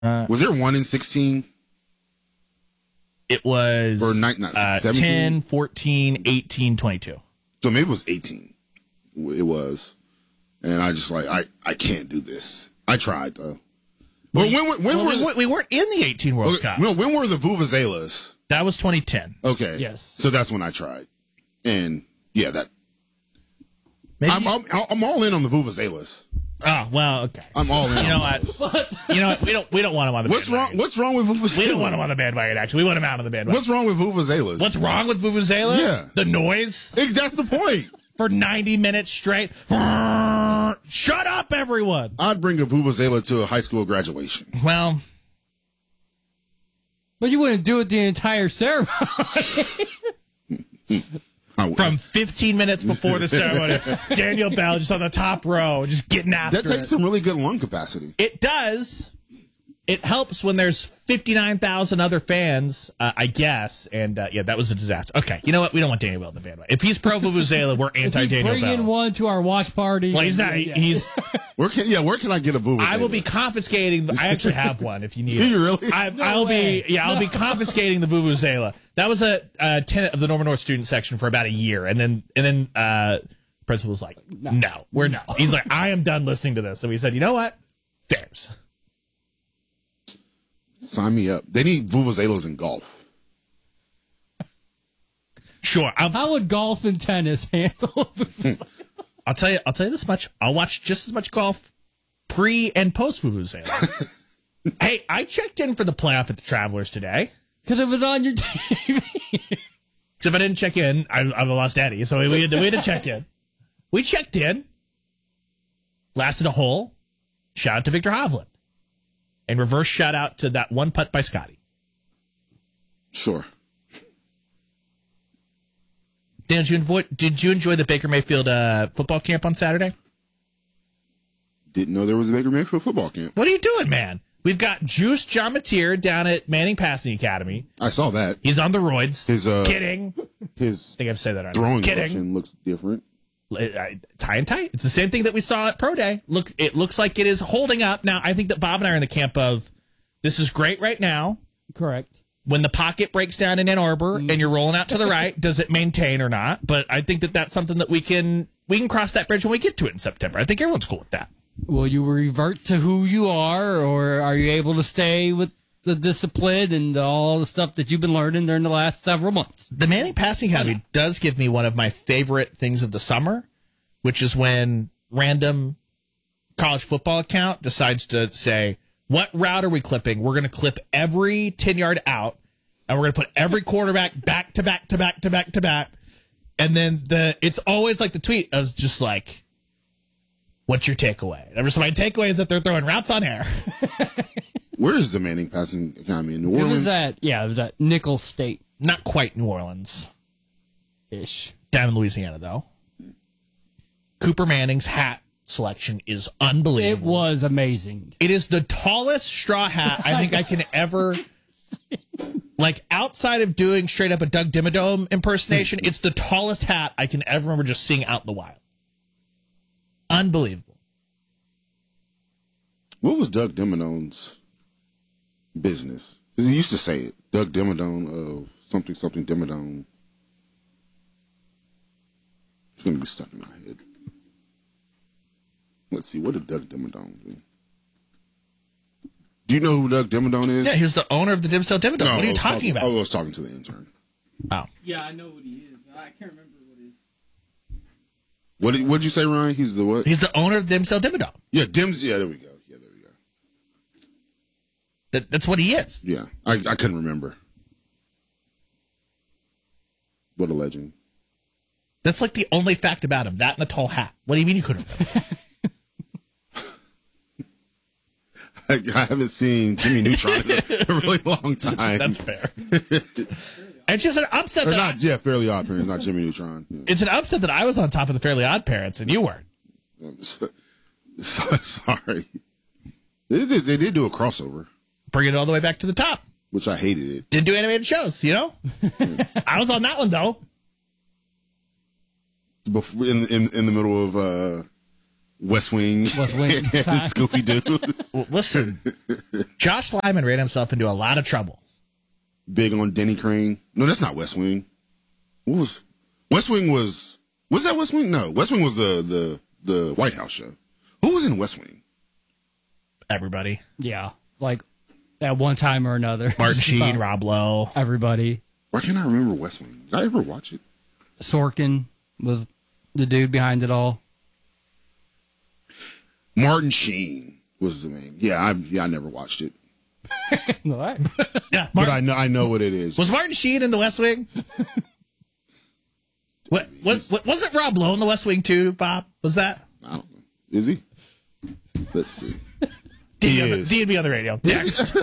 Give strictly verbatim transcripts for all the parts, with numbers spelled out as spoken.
Uh, was there one in sixteen? It was or night, not, uh, ten, fourteen, eighteen, twenty-two. So maybe it was eighteen. It was. And I just like, I, I can't do this. I tried, though. But when, when, when well, were we, the, we weren't in the eighteen World okay, Cup. No, when were the Vuvuzelas? That was twenty ten. Okay. Yes. So that's when I tried. And, yeah, that. Maybe I'm, I'm, I'm all in on the Vuvuzelas. Oh, well, okay. I'm all in. You know on what? those. You know what? We don't we don't want him on the What's bandwagon. wrong? What's wrong with Vuvuzelas? We don't want him on the bandwagon, actually. We want him out of the bandwagon. What's wrong with Vuvuzelas? What's wrong with Vuvuzelas? Yeah. The noise Ex- That's the point. for ninety minutes straight. Shut up, everyone. I'd bring a Vuvuzela to a high school graduation. Well, But you wouldn't do it the entire ceremony. I would. from fifteen minutes before the ceremony, Daniel Bell just on the top row, just getting after that takes it. some really good lung capacity. It does. It helps when there's fifty-nine thousand other fans, uh, I guess. And, uh, yeah, that was a disaster. Okay, you know what? We don't want Daniel Bell in the bandwagon. If he's pro Vuvuzela, we're Is he anti-Daniel bringing Bell. one to our watch party? Well, he's not. Yeah. He's. Where can yeah? Where can I get a Vuvuzela? I will be confiscating. I actually have one. If you need. Do you really? I, No I'll way. be. Yeah, I'll be confiscating the Vuvuzela. That was a, a tenant of the Norman North student section for about a year, and then and then uh, principal was like, "No, no we're no." He's like, "I am done listening to this." So we said, "You know what? Theirs." Sign me up. They need Vuvuzelas in golf. Sure. I'll, How would golf and tennis handle? I'll tell you. I'll tell you this much. I'll watch just as much golf pre and post Vuvuzela. Hey, I checked in for the playoff at the Travelers today. Because it was on your T V. So if I didn't check in, I, I lost Eddie. So we had, to, we had to check in. We checked in. Lasted a hole. Shout out to Victor Hovland. And reverse shout out to that one putt by Scotty. Sure. Dan, did you enjoy, did you enjoy the Baker Mayfield uh, football camp on Saturday? Didn't know there was a Baker Mayfield football camp. What are you doing, man? We've got Juice John Mateer down at Manning Passing Academy. I saw that. He's on the roids. His uh, Kidding. his I think I've said that already. throwing Kidding. motion looks different. Uh, tie and tight. It's the same thing that we saw at Pro Day. Look, it looks like it is holding up. Now, I think that Bob and I are in the camp of this is great right now. Correct. When the pocket breaks down in Ann Arbor and you're rolling out to the right, does it maintain or not? But I think that that's something that we can we can cross that bridge when we get to it in September. I think everyone's cool with that. Will you revert to who you are, or are you able to stay with the discipline and all the stuff that you've been learning during the last several months? The Manning Passing Academy does give me one of my favorite things of the summer, which is when random college football account decides to say, what route are we clipping? We're going to clip every ten-yard out, and we're going to put every quarterback back to back to back to back to back. And then the it's always like the tweet of just like, what's your takeaway? And so my takeaway is that they're throwing routes on air. Where is the Manning Passing Academy in New It Orleans? was at, yeah, it was at Nicholls State-ish. Not quite New Orleans. Down in Louisiana, though. Cooper Manning's hat selection is unbelievable. It was amazing. It is the tallest straw hat I think I can ever... Like, outside of doing straight up a Doug Dimmadome impersonation, it's the tallest hat I can ever remember just seeing out in the wild. Unbelievable. What was Doug Dimmadone's business? 'Cause he used to say it. Doug Dimmadome of something, something Dimmadome. It's going to be stuck in my head. Let's see. What did Doug Dimmadome do? Do you know who Doug Dimmadome is? Yeah, he was the owner of the Dimsdale Dimmadome. No, what are I you was talking about? I was talking to the intern. Oh. Yeah, I know what he is. I can't remember what his. What did what'd you say, Ryan? He's the what? He's the owner of the Dimsdale Dimmadome. Yeah, Dims. Yeah, there we go. Yeah, there we go. That, that's what he is. Yeah, I I couldn't remember. What a legend. That's like the only fact about him. That and the tall hat. What do you mean you couldn't remember? I, I haven't seen Jimmy Neutron in a, a really long time. That's fair. It's just an upset Or that not, I, yeah, Fairly Odd Parents, not Jimmy Neutron. Yeah. it's an upset that I was on top of the Fairly Odd Parents and you weren't. I'm so, so sorry. They did, they did do a crossover, Bring it all the way back to the top. which I hated it. Didn't do animated shows, you know? I was on that one, though. Before, in, in in the middle of uh, West Wing, West Wing and time. Scooby Doo. Well, listen, Josh Lyman ran himself into a lot of trouble. Big on Denny Crane. No, that's not West Wing. What was West Wing? Was was that West Wing? No, West Wing was the the the White House show. Who was in West Wing? Everybody. Yeah, like at one time or another. Martin Just Sheen, about Rob Lowe. everybody. Why can't I remember West Wing? Did I ever watch it? Sorkin was the dude behind it all. Martin Sheen was the name. Yeah, I yeah I never watched it, All right. Yeah, but Martin, I know I know what it is. was Martin Sheen in the West Wing? what, what, what wasn't Rob Lowe in the West Wing too, Bob? Was that? I don't know. Is he? Let's see. D He and B on the- is. D and B on the radio. Next.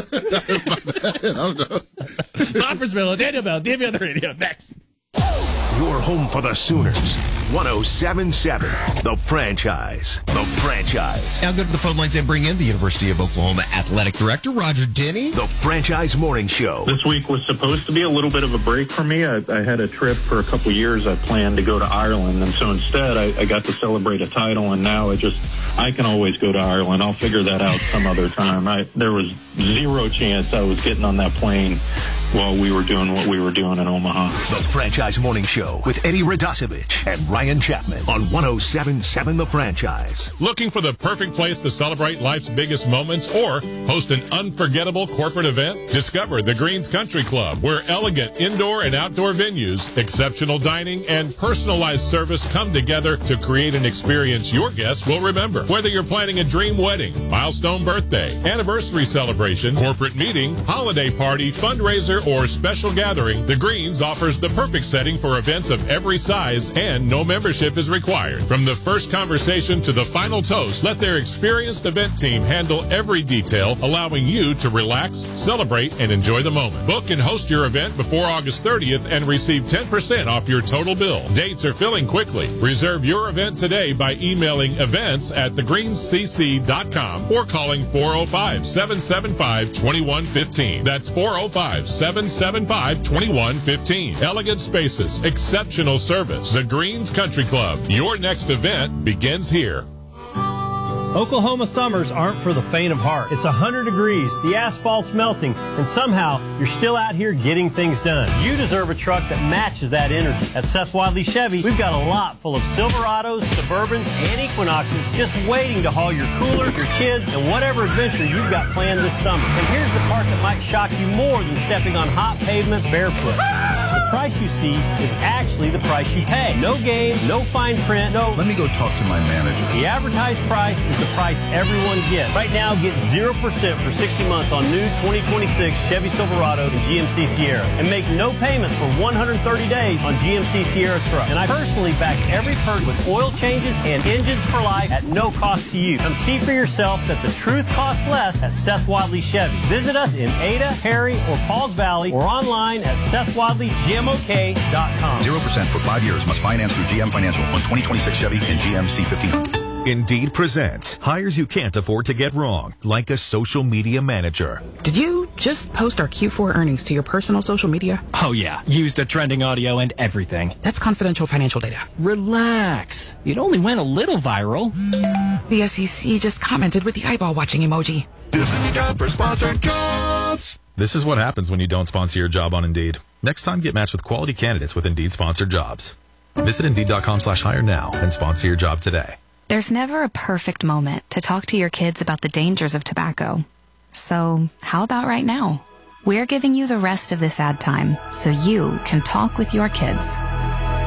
I don't know. Bob Brismillo, Daniel Bell, D and B on the radio. Next. Your home for the Sooners. one oh seven point seven. The Franchise. The Franchise. Now go to the phone lines and bring in the University of Oklahoma Athletic Director, Roger Denny. The Franchise Morning Show. This week was supposed to be a little bit of a break for me. I, I had a trip for a couple years. I planned to go to Ireland, and so instead I, I got to celebrate a title, and now I just, I can always go to Ireland. I'll figure that out some other time. I, there was zero chance I was getting on that plane while we were doing what we were doing in Omaha. The Franchise Morning Show with Eddie Radosevich and Ryan Chapman on one oh seven point seven The Franchise. Looking for the perfect place to celebrate life's biggest moments or host an unforgettable corporate event? Discover the Greens Country Club, where elegant indoor and outdoor venues, exceptional dining, and personalized service come together to create an experience your guests will remember. Whether you're planning a dream wedding, milestone birthday, anniversary celebration, corporate meeting, holiday party, fundraiser, or special gathering, the Greens offers the perfect setting for events of every size, and no membership is required. From the first conversation to the final toast, let their experienced event team handle every detail, allowing you to relax, celebrate, and enjoy the moment. Book and host your event before August thirtieth and receive ten percent off your total bill. Dates are filling quickly. Reserve your event today by emailing events at the greens c c dot com or calling four oh five, seven seven five, two one one five. That's four oh five, seven seven five, two one one five. Elegant spaces, exceptional service. The Greens Country Club. Your next event begins here. Oklahoma summers aren't for the faint of heart. It's one hundred degrees, the asphalt's melting, and somehow you're still out here getting things done. You deserve a truck that matches that energy. At Seth Wadley Chevy, we've got a lot full of Silverados, Suburbans, and Equinoxes just waiting to haul your cooler, your kids, and whatever adventure you've got planned this summer. And here's the part that might shock you more than stepping on hot pavement barefoot. The price you see is actually the price you pay. No game, no fine print, no... Let me go talk to my manager. The advertised price is the price everyone gets. Right now, get zero percent for sixty months on new twenty twenty-six Chevy Silverado and G M C Sierra. And make no payments for one hundred thirty days on G M C Sierra truck. And I personally back every perk with oil changes and engines for life at no cost to you. Come see for yourself that the truth costs less at Seth Wadley Chevy. Visit us in Ada, Harry, or Pauls Valley or online at seth wadley g m o k dot com. zero percent for five years. Must finance through G M Financial on twenty twenty-six Chevy and G M C fifteen hundred. Indeed presents hires you can't afford to get wrong, like a social media manager. Did you just post our Q four earnings to your personal social media? Oh yeah, used the trending audio and everything. That's confidential financial data. Relax. It only went a little viral. The S E C just commented with the eyeball watching emoji. This is your job for sponsored jobs. This is what happens when you don't sponsor your job on Indeed. Next time, get matched with quality candidates with Indeed sponsored jobs. Visit Indeed.com slash hire now and sponsor your job today. There's never a perfect moment to talk to your kids about the dangers of tobacco. So how about right now? We're giving you the rest of this ad time so you can talk with your kids.